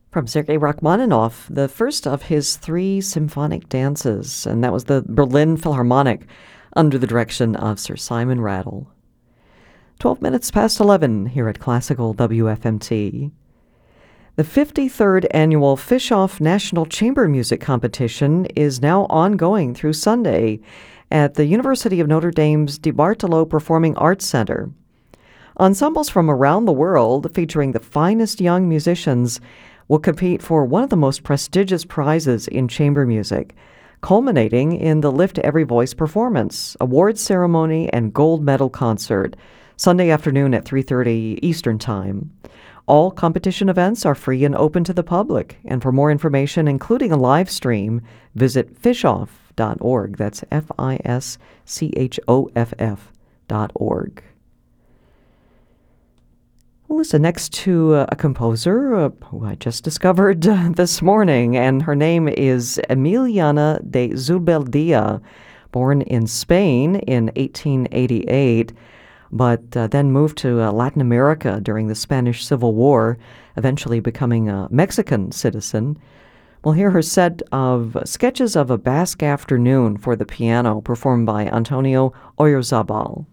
From Sergei Rachmaninoff, the first of his three symphonic dances, and that was the Berlin Philharmonic under the direction of Sir Simon Rattle. 12 minutes past 11 here at Classical WFMT. The 53rd Annual Fischoff National Chamber Music Competition is now ongoing through Sunday at the University of Notre Dame's DeBartolo Performing Arts Center. Ensembles from around the world, featuring the finest young musicians, will compete for one of the most prestigious prizes in chamber music, culminating in the Lift Every Voice performance, awards ceremony, and gold medal concert, Sunday afternoon at 3:30 Eastern Time. All competition events are free and open to the public, and for more information, including a live stream, visit fischoff.org. That's FISCHOFF.org. We'll listen next to a composer who I just discovered this morning, and her name is Emiliana de Zubeldia, born in Spain in 1888, but then moved to Latin America during the Spanish Civil War, eventually becoming a Mexican citizen. We'll hear her set of sketches of a Basque afternoon for the piano, performed by Antonio Oyarzabal.